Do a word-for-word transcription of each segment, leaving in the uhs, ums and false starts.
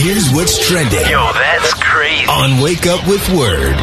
Here's what's trending. Yo, that's crazy. On Wake Up with Word.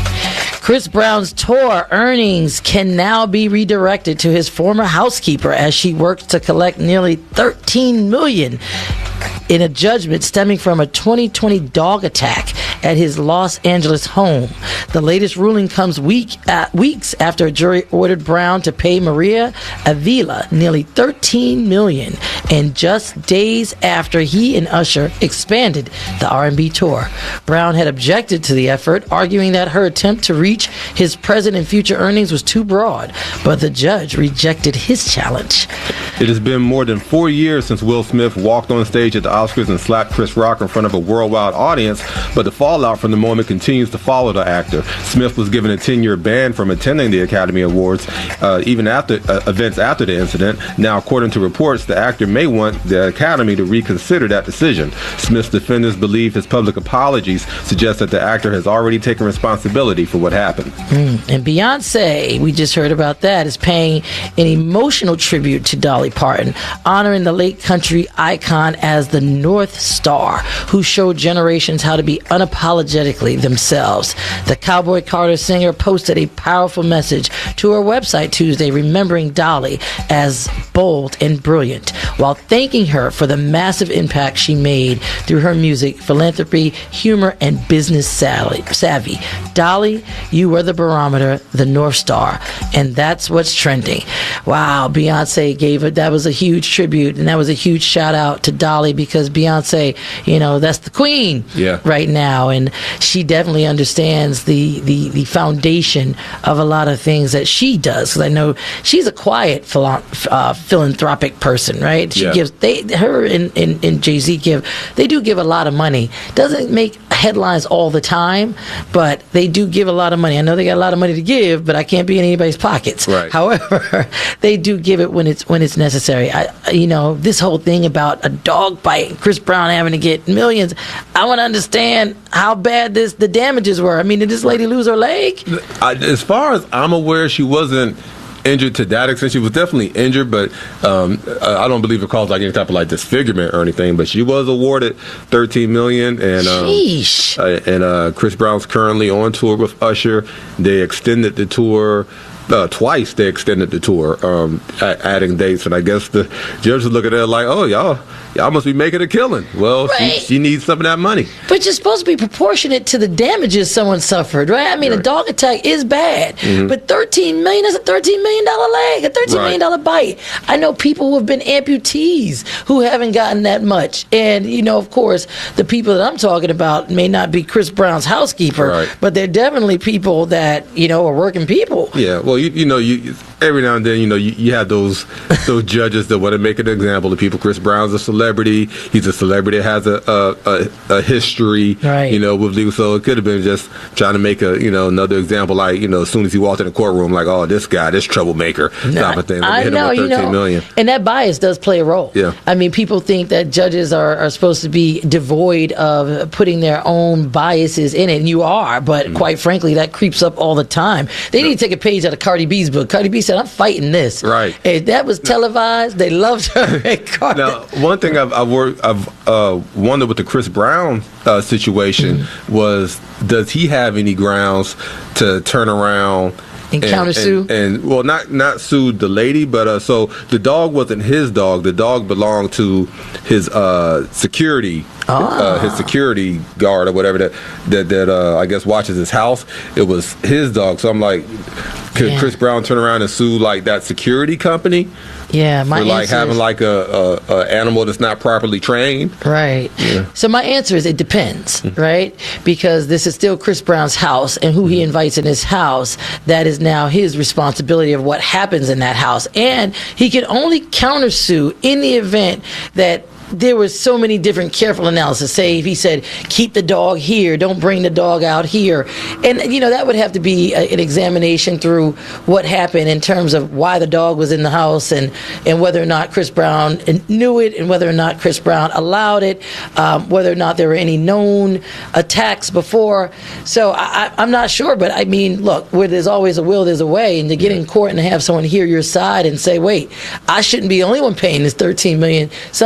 Chris Brown's tour earnings can now be redirected to his former housekeeper as she works to collect nearly thirteen million dollars in a judgment stemming from a twenty twenty dog attack at his Los Angeles home. The latest ruling comes week uh, weeks after a jury ordered Brown to pay Maria Avila nearly thirteen million dollars, and just days after he and Usher expanded the R and B tour. Brown had objected to the effort, arguing that her attempt to reach his present and future earnings was too broad, but the judge rejected his challenge. It has been more than four years since Will Smith walked on stage at the Oscars and slapped Chris Rock in front of a worldwide audience, but the fallout from the moment continues to follow the actor. Smith was given a ten-year ban from attending the Academy Awards, uh, even after uh, events after the incident. Now, according to reports, the actor may want the Academy to reconsider that decision. Smith's defendants believe his public apologies suggest that the actor has already taken responsibility for what happened. Mm. And Beyonce, we just heard about that, is paying an emotional tribute to Dolly Parton, honoring the late country icon as the North Star, who showed generations how to be unapologetically themselves. The Cowboy Carter singer posted a powerful message to her website Tuesday, remembering Dolly as bold and brilliant, while thanking her for the massive impact she made through her music, philanthropy, humor, and business savvy. Dolly, you were the barometer, the North Star, and that's what's trending. Wow, Beyonce gave it. That was a huge tribute, and that was a huge shout out to Dolly, because Beyonce, you know, that's the queen yeah. right now, and she definitely understands the, the, the foundation of a lot of things that she does. Because I know she's a quiet philo- uh, philanthropic person, right? She yeah. gives they her and, and, and Jay-Z give they do give a lot of money. Doesn't make headlines all the time, but they do give a lot of money. I know they got a lot of money to give, but I can't be in anybody's pockets. Right. However, they do give it when it's when it's necessary. I, you know, this whole thing about a dog bite, Chris Brown having to get millions. I want to understand how bad this the damages were. I mean, did this lady lose her leg? I, as far as I'm aware, she wasn't injured to that extent. She was definitely injured, but um, I don't believe it caused like any type of like disfigurement or anything. But she was awarded thirteen million dollars, and um, Sheesh. uh, and uh, Chris Brown's currently on tour with Usher. They extended the tour. Uh, twice they extended the tour, um, adding dates, and I guess the judge was looking at it like, "Oh, y'all, y'all must be making a killing." Well, right. she, she needs some of that money. But you're supposed to be proportionate to the damages someone suffered, right? I mean, right. a dog attack is bad, mm-hmm. but thirteen million dollars, that's a thirteen million dollars leg, a thirteen million dollars bite. I know people who have been amputees who haven't gotten that much. And, you know, of course, the people that I'm talking about may not be Chris Brown's housekeeper, right. but they're definitely people that, you know, are working people. Yeah, well, you, you know, you every now and then, you know, you, you have those those judges that want to make an example of people. Chris Brown's a celebrity. He's a celebrity that has a a, a, a history, right. you know, with legal. So it could have been just trying to make a, you know, another example, like, you know, as soon as he walked in the courtroom, like, oh, this guy, this troublemaker, type of thing. Let me I hit know, him with you thirteen know, million. And that bias does play a role. Yeah. I mean, people think that judges are, are supposed to be devoid of putting their own biases in it, and you are, but mm. quite frankly, that creeps up all the time. They yeah. need to take a page out of Cardi B's book. Cardi B said, I'm fighting this. Right. And that was televised. They loved her. Now, one thing I've, I've, worked, I've uh, wondered with the Chris Brown uh, situation mm-hmm. was, does he have any grounds to turn around and, and countersue? And, and, well, not not sue the lady, but uh, so the dog wasn't his dog. The dog belonged to his uh, security. Ah. Uh, his security guard or whatever that that, that uh, I guess watches his house. It was his dog. So I'm like, could yeah. Chris Brown turn around and sue like that security company? Yeah, my for like answer having is, like a, a, a animal that's not properly trained. Right. Yeah. So my answer is it depends, mm-hmm. right? Because this is still Chris Brown's house, and who mm-hmm. he invites in his house, that is now his responsibility of what happens in that house. And he can only countersue in the event that there was so many different careful analysis. Say if he said, keep the dog here, don't bring the dog out here. And, you know, that would have to be a, an examination through what happened in terms of why the dog was in the house and, and whether or not Chris Brown knew it and whether or not Chris Brown allowed it, um, whether or not there were any known attacks before. So I, I'm not sure. But, I mean, look, where there's always a will, there's a way. And to get in court and have someone hear your side and say, wait, I shouldn't be the only one paying this thirteen million dollars. Somebody should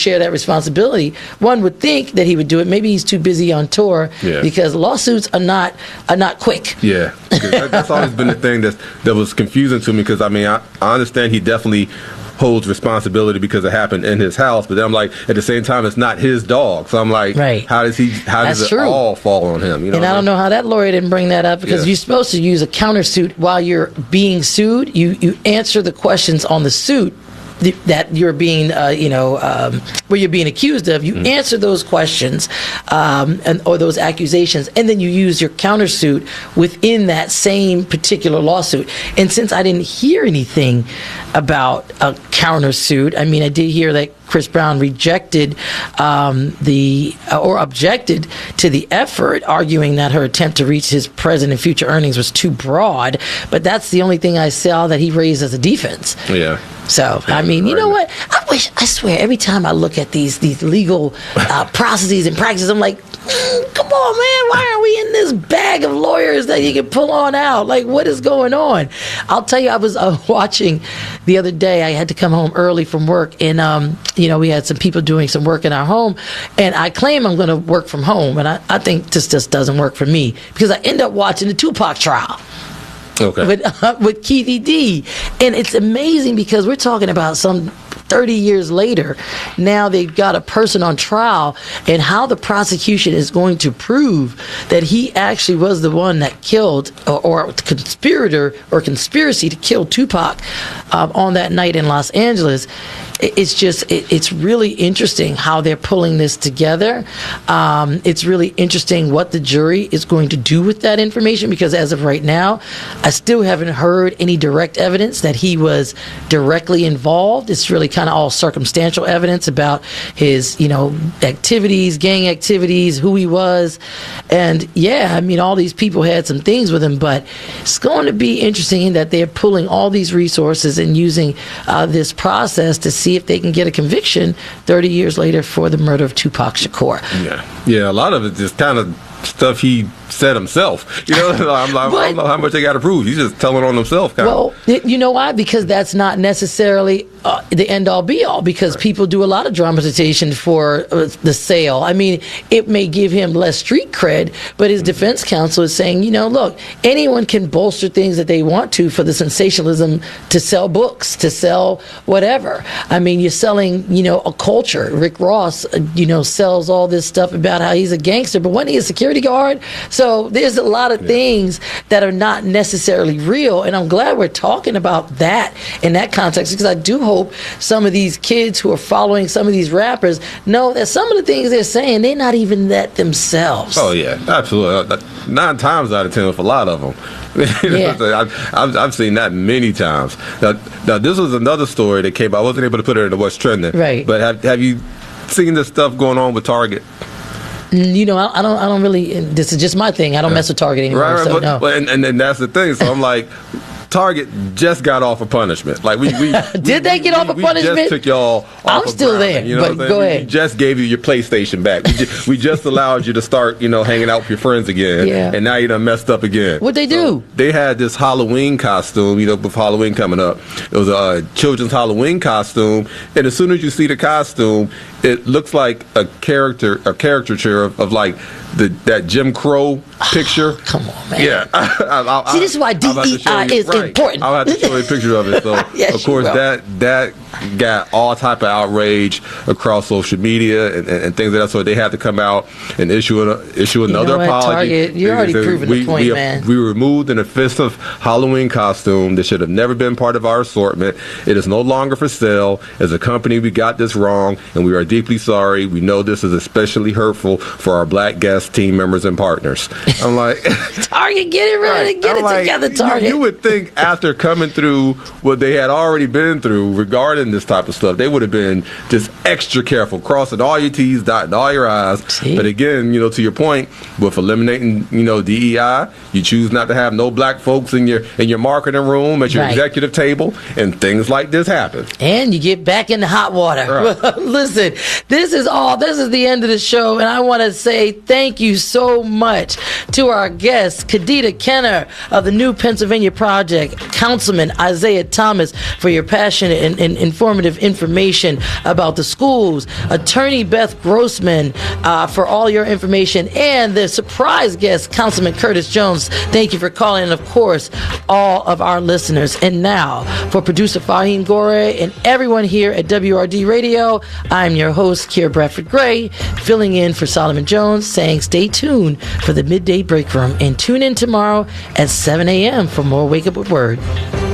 share that responsibility. One would think that he would do it. Maybe he's too busy on tour Yeah. because lawsuits are not are not quick. Yeah, 'cause that, that's always been the thing that that was confusing to me. Because I mean, I, I understand he definitely holds responsibility because it happened in his house, but then I'm like, at the same time, it's not his dog. So I'm like, Right. how does he? How That's does it true. all fall on him? You know, And I don't know how that lawyer didn't bring that up because Yeah. you're supposed to use a countersuit while you're being sued. You you answer the questions on the suit th- that you're being, uh, you know, um, where you're being accused of. You Mm-hmm. answer those questions um, and or those accusations, and then you use your countersuit within that same particular lawsuit. And since I didn't hear anything about a countersuit, I mean, I did hear that Chris Brown rejected um, the uh, or objected to the effort, arguing that her attempt to reach his present and future earnings was too broad. But that's the only thing I saw that he raised as a defense. Yeah. So I mean, you know what? I wish. I swear, every time I look at these these legal uh, processes and practices, I'm like, mm, come on, man, why aren't we in this bag of lawyers that you can pull on out? Like, what is going on? I'll tell you, I was uh, watching the other day. I had to come home early from work, and um, you know, we had some people doing some work in our home, and I claim I'm going to work from home, and I, I think this just doesn't work for me because I end up watching the Tupac trial. Okay. With uh, with Keefe D, and it's amazing because we're talking about some thirty years later. Now they've got a person on trial, and how the prosecution is going to prove that he actually was the one that killed or, or conspirator or conspiracy to kill Tupac um, on that night in Los Angeles. It's just, it, it's really interesting how they're pulling this together. Um, it's really interesting what the jury is going to do with that information because as of right now, I still haven't heard any direct evidence that he was directly involved. It's really kind of all circumstantial evidence about his, you know, activities, gang activities, who he was. And yeah, I mean, all these people had some things with him, but it's going to be interesting in that they're pulling all these resources and using uh, this process to see if they can get a conviction thirty years later for the murder of Tupac Shakur. Yeah, yeah. A lot of it just kind of stuff he said himself. You know, I'm like, But- I don't know how much they got to prove. He's just telling on himself. Kind Well, y- you know why? Because that's not necessarily uh, the end all be all. Because people do a lot of dramatization for uh, the sale. I mean, it may give him less street cred, but his defense counsel is saying, you know, look, anyone can bolster things that they want to for the sensationalism to sell books, to sell whatever. I mean, you're selling, you know, a culture. Rick Ross, uh, you know, sells all this stuff about how he's a gangster, but wasn't he a security guard? So there's a lot of things that are not necessarily real, and I'm glad we're talking about that in that context because I do hope some of these kids who are following some of these rappers know that some of the things they're saying, they're not even that themselves. Oh yeah, absolutely. Nine times out of ten with a lot of them. You know Yeah. what I'm saying? I've, I've, I've seen that many times. Now, now, this was another story that came out. I wasn't able to put it into what's trending. Right. But have have you seen this stuff going on with Target? Mm, You know, I, I don't. I don't really. This is just my thing. I don't mess with Target anymore. Right, right. So But, no. but and, and, and that's the thing. So I'm like, Target just got off of punishment. Like we, we Did they get off of we punishment? just took y'all off I'm of still grounding, there, you know but what I'm saying? go We- ahead. We just gave you your PlayStation back. We just, we just allowed you to start, you know, hanging out with your friends again. Yeah. And now you done messed up again. What'd they So do? they had this Halloween costume, you know, with Halloween coming up. It was a uh, children's Halloween costume, and as soon as you see the costume, it looks like a character, a caricature of, of like the that Jim Crow picture. Come on, man. Yeah. I, I, See, this is why I'm about to D E I show you- is important. I'll have to show you a picture of it. So, Yes, of you course, will. that that got all type of outrage across social media and, and, and things like that. So they had to come out and issue an, issue another know what, apology. Target, you're They already said, proving the we, point, we, man. We removed an offensive Halloween costume that should have never been part of our assortment. It is no longer for sale. As a company, we got this wrong, and we are deeply sorry. We know this is especially hurtful for our black guests, team members, and partners. I'm like, Target, get it ready, Right. get I'm it like, together, you- Target. You, would think after coming through what they had already been through regarding this type of stuff, they would have been just extra careful, crossing all your T's, dotting all your I's. See? But again, you know, to your point, with eliminating, you know, D E I, you choose not to have no black folks in your in your marketing room at your Right. executive table, and things like this happen. And you get back in the hot water. Right. Listen, This is all. This is the end of the show, and I want to say thank you so much to our guests, Kadita Kenner of the New Pennsylvania Project, Councilman Isaiah Thomas, for your passionate and, and informative information about the schools, Attorney Beth Grossman uh, for all your information, and the surprise guest, Councilman Curtis Jones. Thank you for calling, and of course, all of our listeners. And now, for producer Fahim Gore and everyone here at W R D Radio, I'm your host, Kiera Bradford Gray, filling in for Solomon Jones, saying stay tuned for the Midday Break Room, and tune in tomorrow at seven a.m. for more Wake Up with Word.